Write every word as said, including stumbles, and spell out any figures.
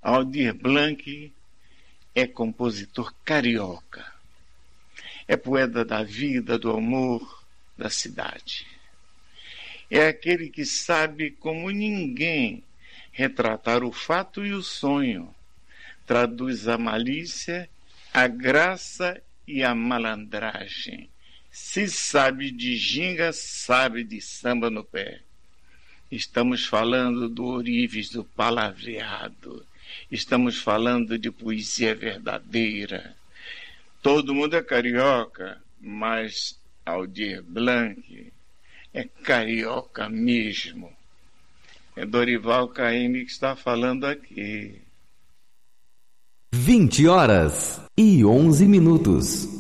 Aldir Blanc é compositor carioca. É poeta da vida, do amor, da cidade. É aquele que sabe como ninguém retratar o fato e o sonho. Traduz a malícia, a graça e a malandragem. Se sabe de ginga, sabe de samba no pé. Estamos falando do ourives do palavreado. Estamos falando de poesia verdadeira. Todo mundo é carioca, mas Aldir Blanc é carioca mesmo. É Dorival Caymmi que está falando aqui. vinte horas e onze minutos.